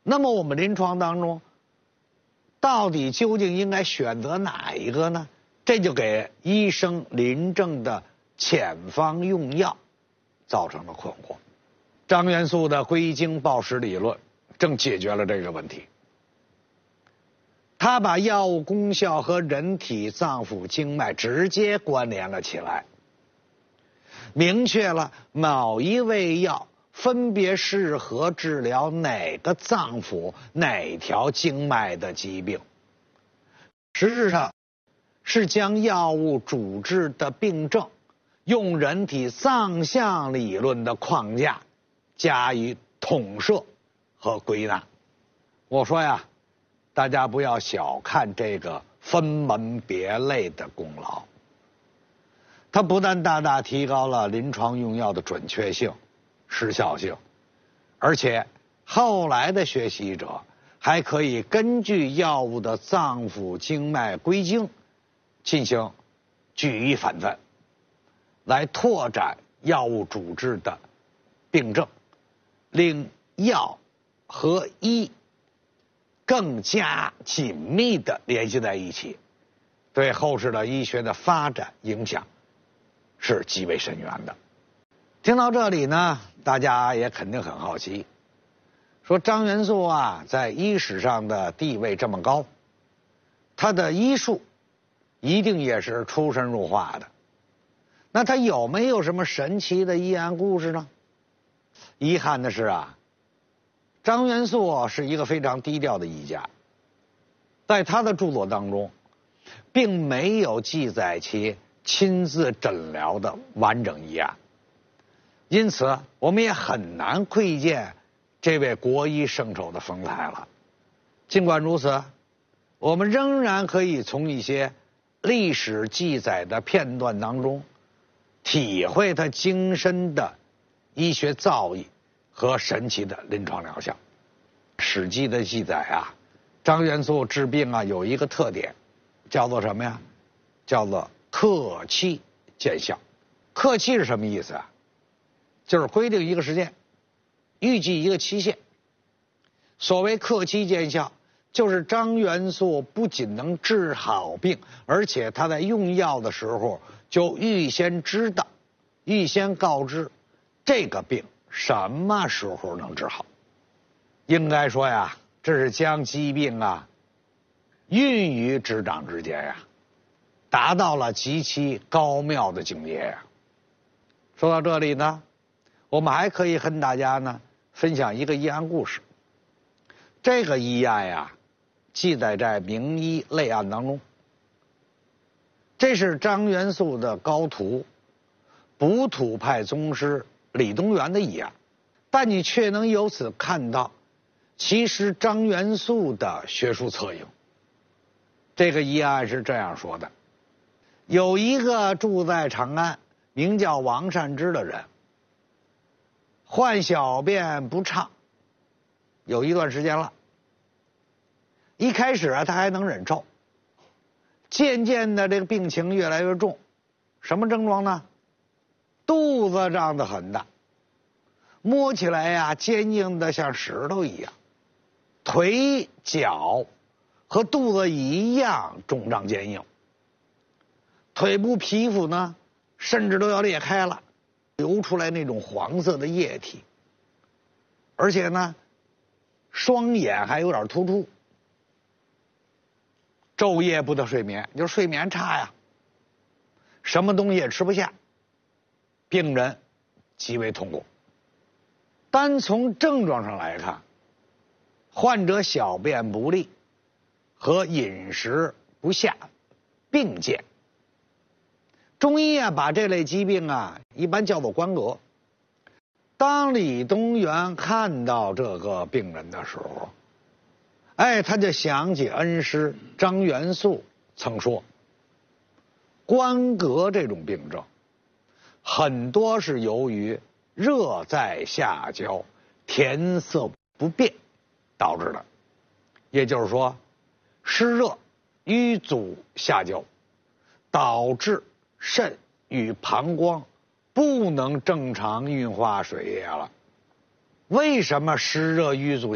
那么我们临床当中，到底究竟应该选择哪一个呢？这就给医生临证的遣方用药造成了困惑。张元素的归经报时理论正解决了这个问题。他把药物功效和人体脏腑经脉直接关联了起来，明确了某一味药分别适合治疗哪个脏腑、哪条经脉的疾病。实质上是将药物主治的病症用人体脏象理论的框架加以统摄和归纳。我说呀，大家不要小看这个分门别类的功劳，它不但大大提高了临床用药的准确性、时效性，而且后来的学习者还可以根据药物的脏腑经脉归经进行举一反三，来拓展药物主治的病症，令药和医更加紧密地联系在一起，对后世的医学的发展影响是极为深远的。听到这里呢，大家也肯定很好奇，说张元素啊，在医史上的地位这么高，他的医术一定也是出神入化的。那他有没有什么神奇的医案故事呢？遗憾的是啊，张元素是一个非常低调的医家，在他的著作当中，并没有记载其亲自诊疗的完整医案，因此我们也很难窥见这位国医圣手的风采了。尽管如此，我们仍然可以从一些历史记载的片段当中，体会他精深的医学造诣和神奇的临床疗效。《史记》的记载啊，张元素治病啊有一个特点，叫做什么呀？叫做克期见效。克期是什么意思啊？就是规定一个时间，预计一个期限。所谓克期见效，就是张元素不仅能治好病，而且他在用药的时候就预先知道、预先告知这个病什么时候能治好。应该说呀，这是将疾病啊运于指掌之间呀，达到了极其高妙的境界呀。说到这里呢，我们还可以和大家呢分享一个医案故事。这个医案呀，记载在《名医类案》当中。这是张元素的高徒、补土派宗师李东垣的医案，但你却能由此看到其实张元素的学术侧影。这个医案是这样说的：有一个住在长安名叫王善之的人，患小便不畅有一段时间了。一开始啊，他还能忍受，渐渐的这个病情越来越重。什么症状呢？肚子胀得很大，摸起来呀坚硬的像石头一样，腿脚和肚子一样肿胀坚硬，腿部皮肤呢甚至都要裂开了，流出来那种黄色的液体，而且呢双眼还有点突出，昼夜不得睡眠，就是睡眠差呀，什么东西也吃不下，病人极为痛苦。单从症状上来看，患者小便不利和饮食不下并见。中医啊把这类疾病啊一般叫做关格。当李东垣看到这个病人的时候，他就想起恩师张元素曾说，关格这种病症很多是由于热在下焦、填色不变导致的。也就是说，湿热淤阻下焦，导致肾与膀胱不能正常运化水液了。为什么湿热淤阻